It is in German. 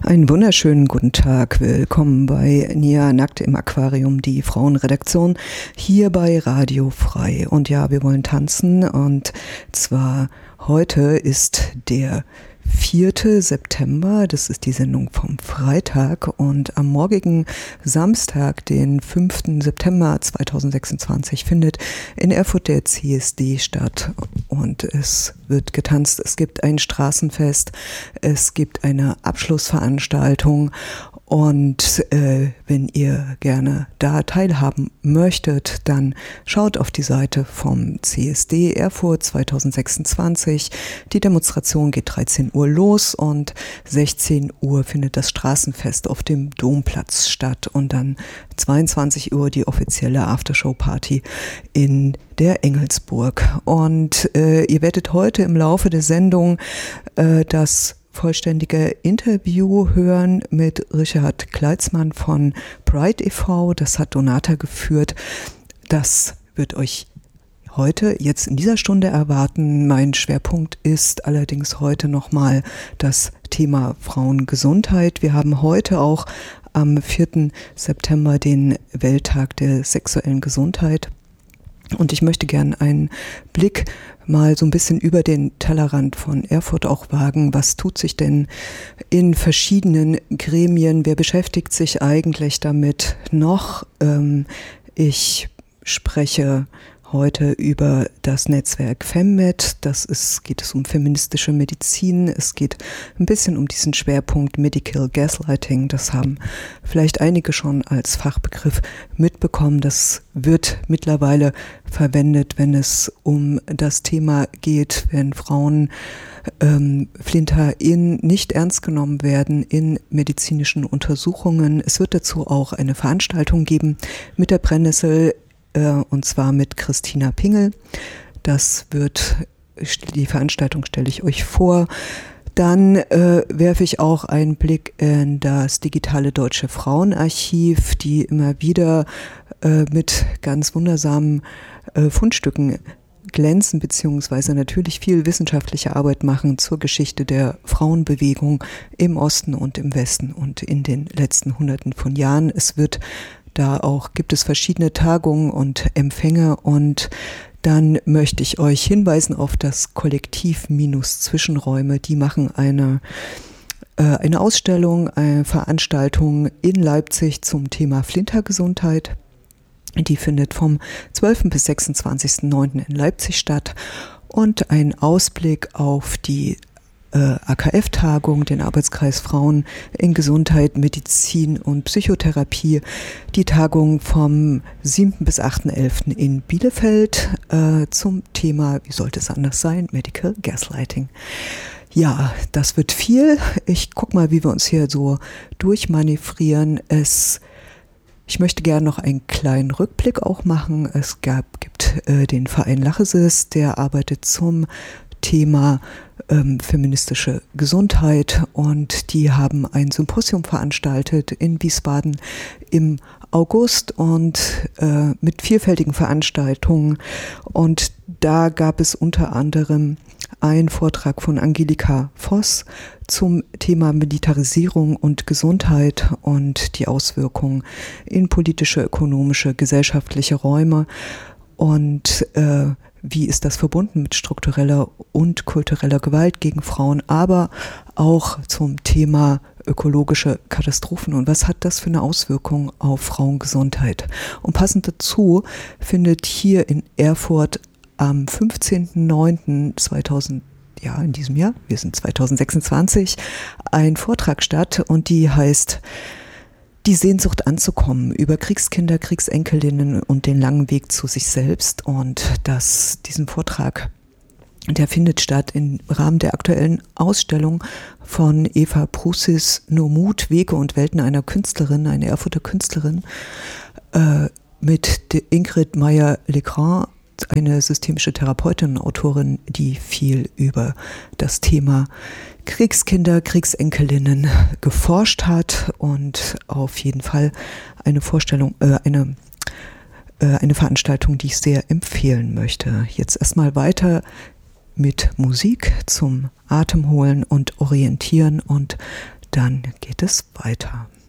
Einen wunderschönen guten Tag. Willkommen bei Nia Nackt im Aquarium, die Frauenredaktion, hier bei Radio Frei. Und ja, wir wollen tanzen, und zwar heute ist der 4. September, das ist die Sendung vom Freitag, und am morgigen Samstag, den 5. September 2026, findet in Erfurt der CSD statt und es wird getanzt. Es gibt ein Straßenfest, es gibt eine Abschlussveranstaltung, und wenn ihr gerne da teilhaben möchtet, dann schaut auf die Seite vom CSD Erfurt 2026. Die Demonstration geht 13 Uhr los und 16 Uhr findet das Straßenfest auf dem Domplatz statt und dann 22 Uhr die offizielle Aftershow-Party in der Engelsburg. Und ihr werdet heute im Laufe der Sendung das vollständige Interview hören mit Richard Kleitzmann von Pride e.V. Das hat Donata geführt. Das wird euch heute, jetzt in dieser Stunde erwarten. Mein Schwerpunkt ist allerdings heute nochmal das Thema Frauengesundheit. Wir haben heute auch am 4. September den Welttag der sexuellen Gesundheit. Und ich möchte gern einen Blick mal so ein bisschen über den Tellerrand von Erfurt auch wagen. Was tut sich denn in verschiedenen Gremien? Wer beschäftigt sich eigentlich damit noch? Ich spreche heute über das Netzwerk FemMed. Geht es um feministische Medizin. Es geht ein bisschen um diesen Schwerpunkt Medical Gaslighting. Das haben vielleicht einige schon als Fachbegriff mitbekommen. Das wird mittlerweile verwendet, wenn es um das Thema geht, wenn Frauen FlinterInnen nicht ernst genommen werden in medizinischen Untersuchungen. Es wird dazu auch eine Veranstaltung geben mit der Brennnessel, und zwar mit Christina Pingel. Die Veranstaltung stelle ich euch vor. Dann werfe ich auch einen Blick in das digitale Deutsche Frauenarchiv, die immer wieder mit ganz wundersamen Fundstücken glänzen, beziehungsweise natürlich viel wissenschaftliche Arbeit machen zur Geschichte der Frauenbewegung im Osten und im Westen und in den letzten Hunderten von Jahren. Gibt es verschiedene Tagungen und Empfänge, und dann möchte ich euch hinweisen auf das Kollektiv Minus Zwischenräume. Die machen eine Ausstellung, eine Veranstaltung in Leipzig zum Thema Flintergesundheit. Die findet vom 12. bis 26.09. in Leipzig statt, und ein Ausblick auf die AKF-Tagung, den Arbeitskreis Frauen in Gesundheit, Medizin und Psychotherapie. Die Tagung vom 7. bis 8.11. in Bielefeld zum Thema, wie sollte es anders sein, Medical Gaslighting. Ja, das wird viel. Ich gucke mal, wie wir uns hier so durchmanövrieren. Ich möchte gerne noch einen kleinen Rückblick auch machen. Es gibt den Verein Lachesis, der arbeitet zum Thema feministische Gesundheit, und die haben ein Symposium veranstaltet in Wiesbaden im August und mit vielfältigen Veranstaltungen, und da gab es unter anderem einen Vortrag von Angelika Voss zum Thema Militarisierung und Gesundheit und die Auswirkungen in politische, ökonomische, gesellschaftliche Räume, und wie ist das verbunden mit struktureller und kultureller Gewalt gegen Frauen, aber auch zum Thema ökologische Katastrophen und was hat das für eine Auswirkung auf Frauengesundheit. Und passend dazu findet hier in Erfurt am 15.09.2000, ja, in diesem Jahr, wir sind 2026, ein Vortrag statt, und die heißt Die Sehnsucht anzukommen, über Kriegskinder, Kriegsenkelinnen und den langen Weg zu sich selbst. Und diesen Vortrag, der findet statt im Rahmen der aktuellen Ausstellung von Eva Prusis Nur Mut, Wege und Welten einer Künstlerin, eine Erfurter Künstlerin, mit Ingrid Meyer-Legrand, eine systemische Therapeutin und Autorin, die viel über das Thema Kriegskinder, Kriegsenkelinnen geforscht hat, und auf jeden Fall eine Veranstaltung, die ich sehr empfehlen möchte. Jetzt erstmal weiter mit Musik zum Atemholen und Orientieren, und dann geht es weiter.